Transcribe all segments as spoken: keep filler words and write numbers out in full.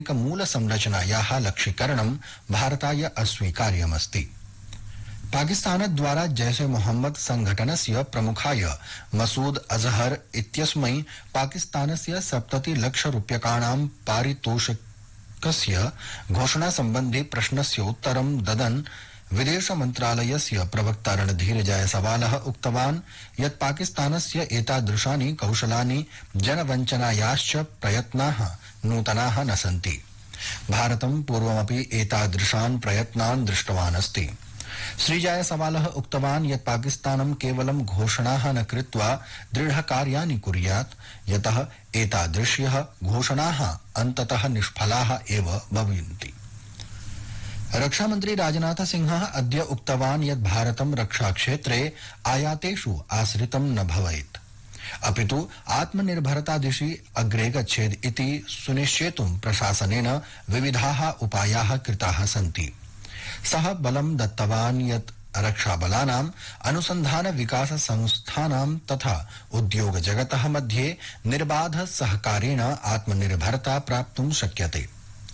मूल संरचनायाः लक्ष्यीकरणं भारताय अस्वीकार्यमस्ति। पाकिस्तानद्वारा जैश ए मोहम्मद संघटनस्य प्रमुखाय मसूद अजहर इत्यस्मै पाकिस्तानस्य सप्तति लक्ष रूप्यकाणां पारितोषिकस्य घोषणा सम्बन्धे प्रश्नस्य उत्तरं ददन् विदेश मन्त्रालयस्य प्रवक्ता रणधीर जायसवालः उक्तवान् यत् पाकिस्तानस्य एतादृशानि कौशलानि जनवञ्चनायाश्च प्रयत्नाः नूतनाः न सन्ति। भारतं पूर्वमपि एतादृशान् प्रयत्नान् दृष्टवान् अस्ति। श्रीजायसवालः उक्तवान् यत् पाकिस्तानं केवलं घोषणाः न कृत्वा दृढकार्याणि कुर्यात्, यतः एतादृश्यः घोषणाः अन्ततः निष्फलाः एव भवन्ति। रक्षामन्त्री राजनाथ सिंहः अद्य उक्तवान् यत् भारतं रक्षाक्षेत्रे आयातेषु आश्रितं न भवेत्, अपितु आत्मनिर्भरता दिशि अग्रे गच्छेत् इति सुनिश्चेतुं प्रशासनेन विविधाः उपायाः कृताः सन्ति। सः बलं दत्तवान् यत् रक्षाबलानाम् अनुसन्धान विकास संस्थानां तथा उद्योग जगतः मध्ये निर्बाध सहकारेण आत्मनिर्भरता प्राप्तुं शक्यते।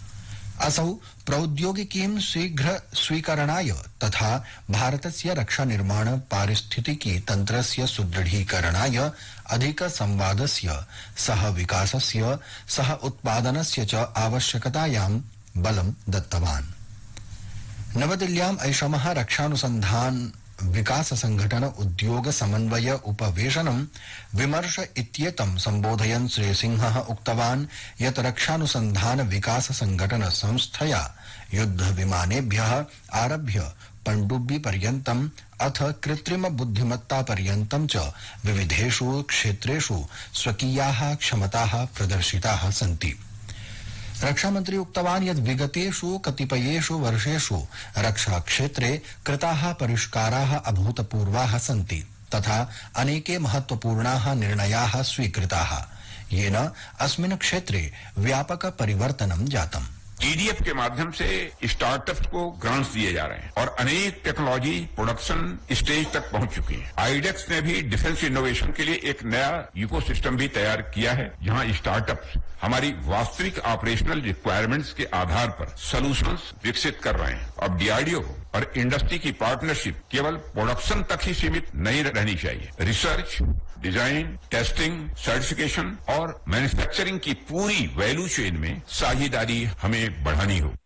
असौ प्रौद्योगिकीं शीघ्र स्वीकरणाय तथा भारतस्य रक्षा निर्माण पारिस्थितिकी तन्त्रस्य सुदृढीकरणाय अधिक संवादस्य सह विकासस्य सह उत्पादनस्य च आवश्यकतायां बलं दत्तवान्। नवदिल्ल्याम् ऐषमः रक्षानुसन्धान विकास संघटन उद्योग समन्वय उपवेशनं विमर्श इत्येतं सम्बोधयन् श्री सिंहः उक्तवान् यत् रक्षानुसन्धान विकास संघटन संस्थया युद्ध विमानेभ्यः आरभ्य पण्डुब्बी पर्यन्तम् अथ कृत्रिम बुद्धिमत्ता पर्यन्तं च विविधेषु क्षेत्रेषु स्वकीयाः क्षमताः प्रदर्शिताः सन्ति। रक्षामन्त्री उक्तवान् यत् विगतेषु कतिपयेषु वर्षेषु रक्षाक्षेत्रे कृताः परिष्काराः अभूतपूर्वाः सन्ति तथा अनेके महत्वपूर्णाः निर्णयाः स्वीकृताः, येन अस्मिन् क्षेत्रे व्यापक परिवर्तनं जातम्। ईडीएफ के माध्यम से स्टार्टअप को ग्रांट्स दिए जा रहे हैं और अनेक टेक्नोलॉजी प्रोडक्शन स्टेज तक पहुंच चुकी है। आईडेक्स ने भी डिफेंस इनोवेशन के लिए एक नया इकोसिस्टम भी तैयार किया है, जहां स्टार्टअप्स हमारी वास्तविक ऑपरेशनल रिक्वायरमेंट्स के आधार पर सॉल्यूशंस विकसित कर रहे हैं। अब डीआरडीओ और इंडस्ट्री की पार्टनरशिप केवल प्रोडक्शन तक ही सीमित नहीं रहनी चाहिए। रिसर्च, डिजाइन, टेस्टिंग, सर्टिफिकेशन और मैन्युफैक्चरिंग की पूरी वैल्यू चेन में साझेदारी हमें बढ़ानी हो।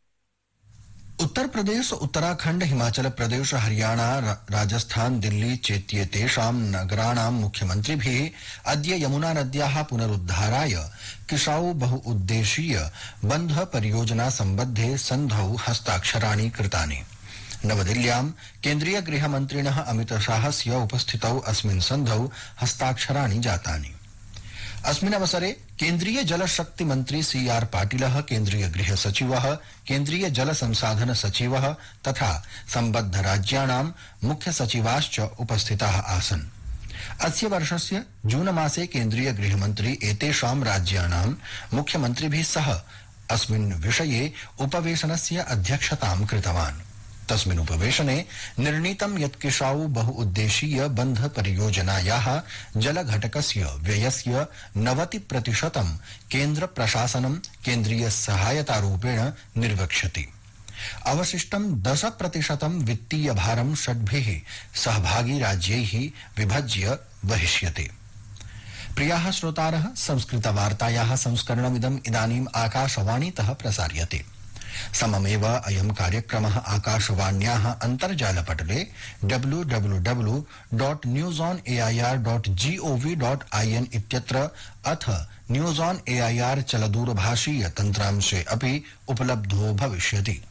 उत्तर प्रदेश, उत्तराखंड, हिमाचल प्रदेश, हरियाणा, राजस्थान, दिल्ली चेत्येतेषां नगराणां मुख्यमन्त्रिभिः अद्य यमुना नद्याः पुनरुद्धाराय किशाऊ बहुउद्देशीय बन्ध परियोजना सम्बद्धे सन्धौ हस्ताक्षराणि कृतानि। नवदिल्ल्यां केन्द्रीय गृहमन्त्रिणः अमितशाहस्य उपस्थितौ अस्मिन् सन्धौ हस्ताक्षराणि जातानि। अस्मिन् अवसरे केन्द्रीय जलशक्ति मन्त्री सी आर पाटिलः, केन्द्रीय गृह सचिवः, केन्द्रीय जल संसाधन सचिवः तथा सम्बद्ध राज्याणां मुख्य सचिवाश्च उपस्थिताः आसन्। अस्य वर्षस्य जून मासे केन्द्रीय गृहमन्त्री एतेषां राज्याणां मुख्यमन्त्रिभिः सह अस्मिन् विषये उपवेशनस्य अध्यक्षतां कृतवान्। तस्मिन् उपवेशने निर्णीतं यत् किशाऊ बहुउद्देशीय बन्ध परियोजनायाः जलघटकस्य व्ययस्य नवति प्रतिशतं केन्द्र प्रशासनं केन्द्रीय सहायतारूपेण निर्वक्ष्यति। अवशिष्टं दश प्रतिशतं वित्तीय भारं षड्भिः सहभागी राज्यैः विभज्य वहिष्यते। प्रियाः श्रोतारः, संस्कृतवार्तायाः संस्करणमिदम् इदानीम् आकाशवाणीतः प्रसार्यते। सममेव अयं कार्यक्रमः आकाशवाण्याः अन्तर्जालपटले W W W dot news on A I R dot G O V dot I N इत्यत्र अथ news on A I R चलदूरभाषीय तन्त्रांशे अपि उपलब्धो भविष्यति।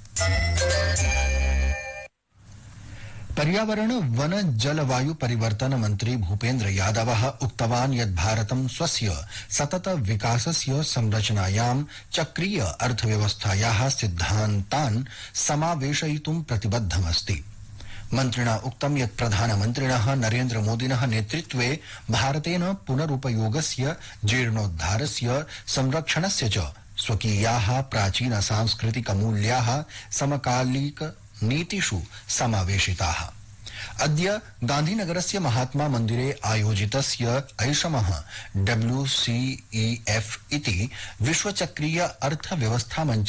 पर्यावरण वन जलवायु परिवर्तन मंत्री भूपेन्द्र यादवः उक्तवान् यत् भारतं स्वस्य सतत विकासस्य संरचनायां चक्रीय अर्थव्यवस्थायाः सिद्धान्तान् समावेशयितुं प्रतिबद्धमस्ति। मन्त्रिणा उक्तं यत् प्रधानमन्त्रिणः नरेन्द्र मोदिनः नेतृत्वे भारतेन पुनरुपयोगस्य, जीर्णोद्धारस्य, संरक्षणस्य च स्वकीयाः प्राचीन सांस्कृतिक मूल्याः समकालिक नीतिषु समावेशिताः। अद्य गांधीनगरस्य महात्मा मन्दिरे आयोजितस्य ऐषमः डब्ल्यू सी ई एफ इति विश्वचक्रीय अर्थव्यवस्था